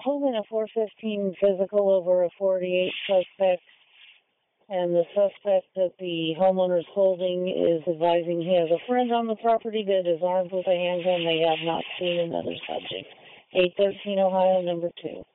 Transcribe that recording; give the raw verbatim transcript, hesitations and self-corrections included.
holding a four fifteen physical over a forty-eight suspect, and the suspect that the homeowner is holding is advising he has a friend on the property that is armed with a handgun. They have not seen another subject. eight thirteen Ohio, number two.